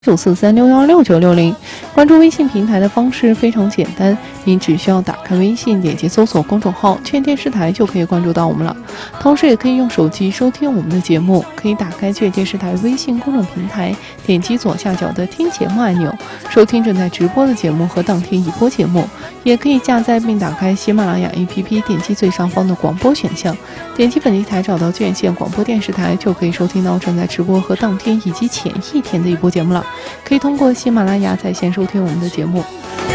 943616960，关注微信平台的方式非常简单，您只需要打开微信，点击搜索公众号“劝电视台”就可以关注到我们了。同时也可以用手机收听我们的节目，可以打开劝电视台微信公众平台，点击左下角的听节目按钮，收听正在直播的节目和当天已播节目。也可以下载并打开喜马拉雅 APP， 点击最上方的广播选项，点击本地台找到卷县广播电视台，就可以收听到正在直播和当天以及前一天的一播节目了。可以通过喜马拉雅在线收听我们的节目。